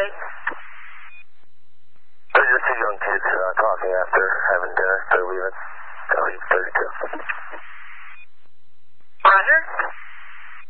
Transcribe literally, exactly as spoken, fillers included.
eight. They're just two young kids uh, talking after having dinner. They're leaving. They're leaving.